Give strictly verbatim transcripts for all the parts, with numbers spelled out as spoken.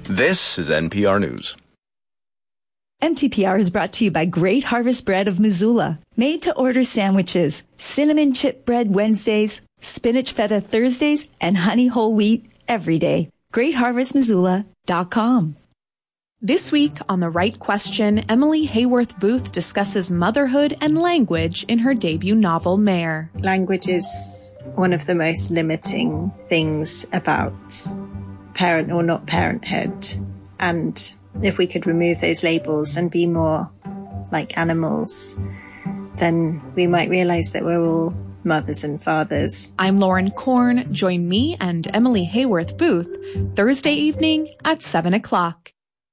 This is N P R News. M T P R is brought to you by Great Harvest Bread of Missoula. Made-to-order sandwiches, cinnamon chip bread Wednesdays, spinach feta Thursdays, and honey whole wheat every day. great harvest missoula dot com. This week on The Right Question, Emily Hayworth Booth discusses motherhood and language in her debut novel, Mare. Language is one of the most limiting things about parent or not parenthood. And if we could remove those labels and be more like animals, then we might realize that we're all mothers and fathers. I'm Lauren Korn. Join me and Emily Hayworth Booth Thursday evening at seven o'clock.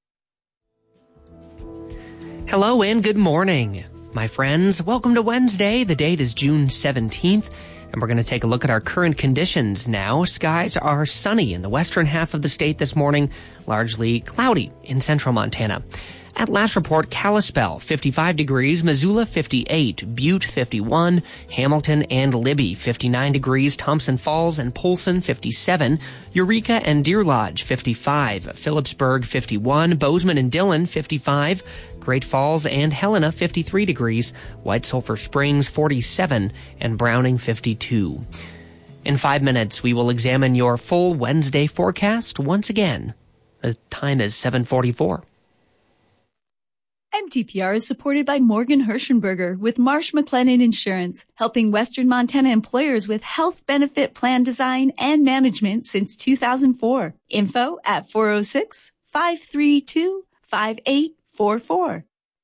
Hello and good morning, my friends. Welcome to Wednesday. The date is June seventeenth, and we're going to take a look at our current conditions now. Skies are sunny in the western half of the state this morning, largely cloudy in central Montana. At last report, Kalispell, fifty-five degrees, Missoula, fifty-eight, Butte, fifty-one, Hamilton and Libby, fifty-nine degrees, Thompson Falls and Polson, fifty-seven, Eureka and Deer Lodge, fifty-five, Phillipsburg, fifty-one, Bozeman and Dillon, fifty-five, Great Falls and Helena, fifty-three degrees, White Sulphur Springs, forty-seven, and Browning, fifty-two. In five minutes, we will examine your full Wednesday forecast once again. The time is seven forty-four. M T P R is supported by Morgan Hirschenberger with Marsh McLennan Insurance, helping Western Montana employers with health benefit plan design and management since two thousand four. Info at four oh six, five three two, five eight four four.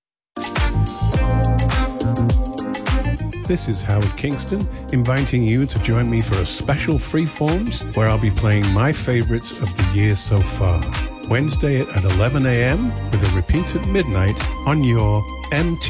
This is Howard Kingston, inviting you to join me for a special Freeforms where I'll be playing my favorites of the year so far. Wednesday at eleven a.m. with a repeat at midnight on your M T